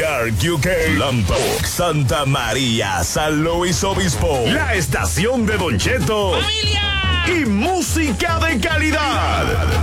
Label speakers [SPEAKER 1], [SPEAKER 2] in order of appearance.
[SPEAKER 1] York, UK, Lompoc, Santa María, San Luis Obispo. La estación de Don Cheto.
[SPEAKER 2] ¡Familia!
[SPEAKER 1] Y música de calidad.